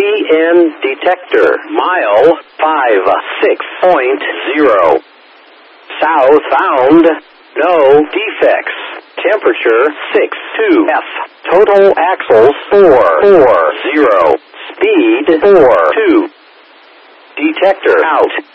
DN detector. Mile 56.0. Southbound. No defects. Temperature 62 F. Total axles 440. Speed 42. Detector out.